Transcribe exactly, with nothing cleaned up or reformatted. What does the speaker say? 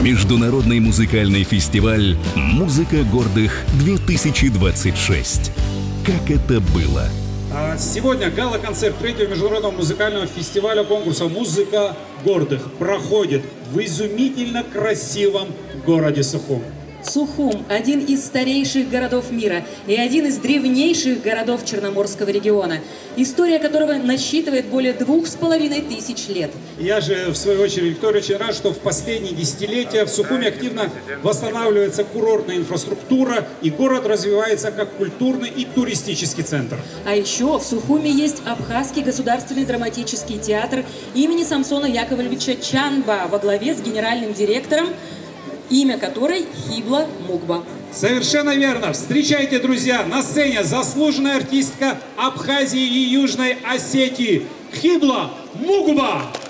Международный музыкальный фестиваль «Музыка гордых-две тысячи двадцать шесть». Как это было? Сегодня гала-концерт третьего международного музыкального фестиваля конкурса «Музыка гордых» проходит в изумительно красивом городе Сухум. Сухум – один из старейших городов мира и один из древнейших городов Черноморского региона, история которого насчитывает более двух с половиной тысяч лет. Я же, в свою очередь, Виктория, очень рад, что в последние десятилетия в Сухуме активно восстанавливается курортная инфраструктура, и город развивается как культурный и туристический центр. А еще в Сухуме есть Абхазский государственный драматический театр имени Самсона Яковлевича Чанба во главе с генеральным директором, имя которой Хибла Мугба. Совершенно верно. Встречайте, друзья, на сцене заслуженная артистка Абхазии и Южной Осетии Хибла Мугба.